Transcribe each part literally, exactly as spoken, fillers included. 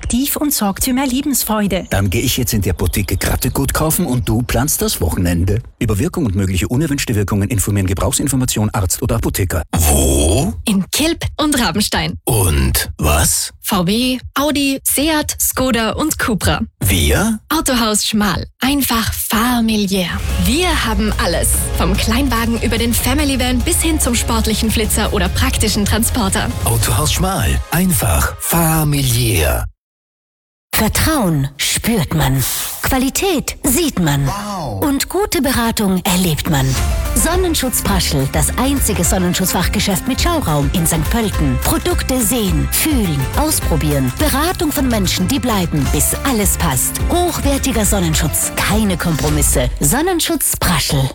attraktiv und sorgt für mehr Lebensfreude. Dann gehe ich jetzt in die Apotheke Krattegut kaufen und du planst das Wochenende. Über Wirkung und mögliche unerwünschte Wirkungen informieren Gebrauchsinformation Arzt oder Apotheker. Wo? In Kilb und Rabenstein. Und was? V W, Audi, Seat, Skoda und Cupra. Wir? Autohaus Schmal. Einfach familiär. Wir haben alles. Vom Kleinwagen über den Family Van bis hin zum sportlichen Flitzer oder praktischen Transporter. Autohaus Schmal. Einfach familiär. Vertrauen spürt man. Qualität sieht man. Wow. Und gute Beratung erlebt man. Sonnenschutz Praschl, das einzige Sonnenschutzfachgeschäft mit Schauraum in Sankt Pölten. Produkte sehen, fühlen, ausprobieren. Beratung von Menschen, die bleiben, bis alles passt. Hochwertiger Sonnenschutz, keine Kompromisse. Sonnenschutz Praschl.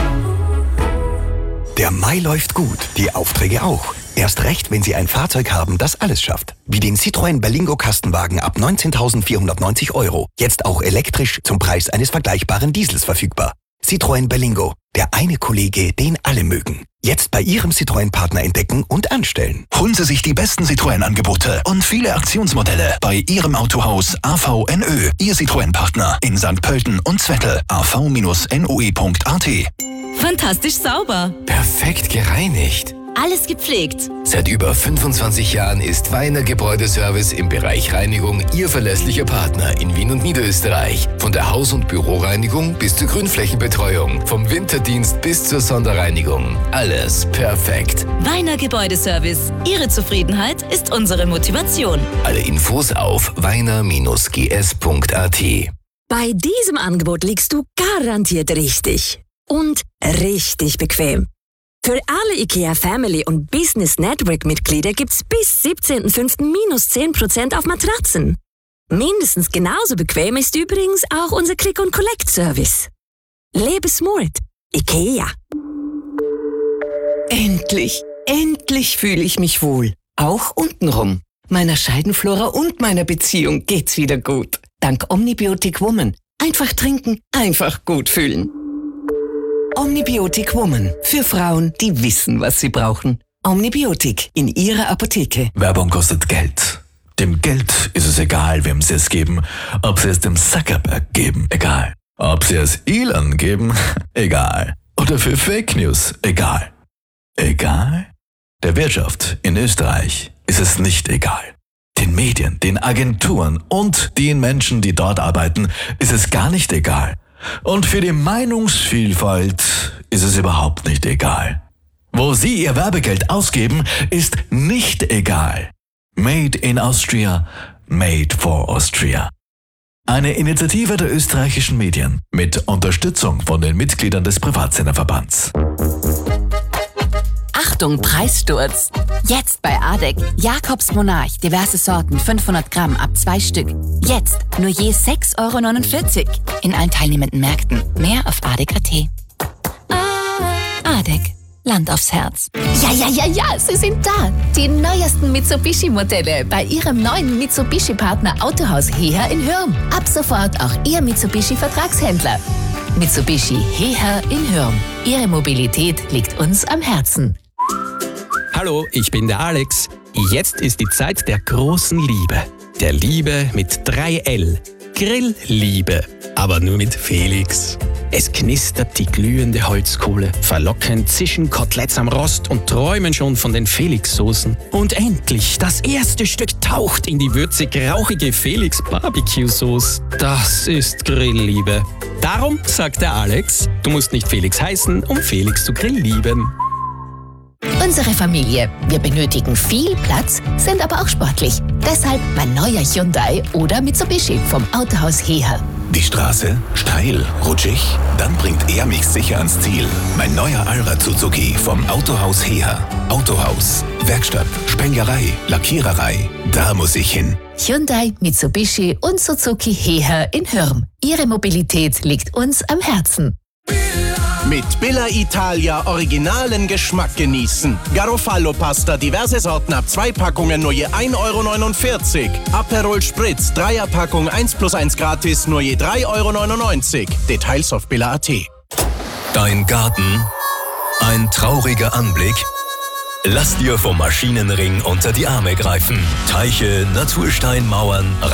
Der Mai läuft gut, die Aufträge auch. Erst recht, wenn Sie ein Fahrzeug haben, das alles schafft. Wie den Citroën Berlingo Kastenwagen ab neunzehntausendvierhundertneunzig Euro. Jetzt auch elektrisch zum Preis eines vergleichbaren Diesels verfügbar. Citroën Berlingo, der eine Kollege, den alle mögen. Jetzt bei Ihrem Citroën-Partner entdecken und anstellen. Holen Sie sich die besten Citroën-Angebote und viele Aktionsmodelle bei Ihrem Autohaus A V N Ö. Ihr Citroën-Partner in Sankt Pölten und Zwettl. a v Bindestrich n o e punkt a t. Fantastisch sauber. Perfekt gereinigt. Alles gepflegt. Seit über fünfundzwanzig Jahren ist Weiner Gebäudeservice im Bereich Reinigung Ihr verlässlicher Partner in Wien und Niederösterreich. Von der Haus- und Büroreinigung bis zur Grünflächenbetreuung, vom Winterdienst bis zur Sonderreinigung. Alles perfekt. Weiner Gebäudeservice. Ihre Zufriedenheit ist unsere Motivation. Alle Infos auf weiner Bindestrich g s punkt a t. Bei diesem Angebot liegst du garantiert richtig. Und richtig bequem. Für alle IKEA Family und Business Network Mitglieder gibt's bis siebzehnten fünften minus zehn Prozent auf Matratzen. Mindestens genauso bequem ist übrigens auch unser Click and Collect Service. Lebe smart. IKEA. Endlich, endlich fühle ich mich wohl. Auch untenrum. Meiner Scheidenflora und meiner Beziehung geht's wieder gut. Dank Omnibiotic Woman. Einfach trinken, einfach gut fühlen. Omnibiotic Woman. Für Frauen, die wissen, was sie brauchen. Omnibiotic in Ihrer Apotheke. Werbung kostet Geld. Dem Geld ist es egal, wem Sie es geben. Ob Sie es dem Zuckerberg geben, egal. Ob Sie es Elon geben, egal. Oder für Fake News, egal. Egal? Der Wirtschaft in Österreich ist es nicht egal. Den Medien, den Agenturen und den Menschen, die dort arbeiten, ist es gar nicht egal. Und für die Meinungsvielfalt ist es überhaupt nicht egal. Wo Sie Ihr Werbegeld ausgeben, ist nicht egal. Made in Austria, made for Austria. Eine Initiative der österreichischen Medien mit Unterstützung von den Mitgliedern des Privatsenderverbands. Achtung, Preissturz! Jetzt bei Adek. Jakobs Monarch, diverse Sorten, fünfhundert Gramm ab zwei Stück. Jetzt nur je sechs Euro neunundvierzig. In allen teilnehmenden Märkten. Mehr auf adek punkt a t. Adek. Land aufs Herz. Ja, ja, ja, ja, sie sind da. Die neuesten Mitsubishi-Modelle bei Ihrem neuen Mitsubishi-Partner Autohaus Heher in Hürm. Ab sofort auch Ihr Mitsubishi-Vertragshändler. Mitsubishi Heher in Hürm. Ihre Mobilität liegt uns am Herzen. Hallo, ich bin der Alex. Jetzt ist die Zeit der großen Liebe. Der Liebe mit drei L. Grillliebe. Aber nur mit Felix. Es knistert die glühende Holzkohle. Verlockend zischen Koteletts am Rost und träumen schon von den Felix-Soßen. Und endlich, das erste Stück taucht in die würzig-rauchige Felix-Barbecue-Sauce. Das ist Grillliebe. Darum sagt der Alex, du musst nicht Felix heißen, um Felix zu grilllieben. Unsere Familie. Wir benötigen viel Platz, sind aber auch sportlich. Deshalb mein neuer Hyundai oder Mitsubishi vom Autohaus Heher. Die Straße? Steil? Rutschig? Dann bringt er mich sicher ans Ziel. Mein neuer Allrad Suzuki vom Autohaus Heher. Autohaus, Werkstatt, Spenglerei, Lackiererei. Da muss ich hin. Hyundai, Mitsubishi und Suzuki Heher in Hürm. Ihre Mobilität liegt uns am Herzen. Mit Billa Italia originalen Geschmack genießen. Garofalo Pasta, diverse Sorten ab zwei Packungen nur je ein Euro neunundvierzig. Aperol Spritz, Dreierpackung eins plus eins gratis nur je drei Euro neunundneunzig. Details auf billa punkt a t. Dein Garten? Ein trauriger Anblick? Lass dir vom Maschinenring unter die Arme greifen. Teiche, Natursteinmauern,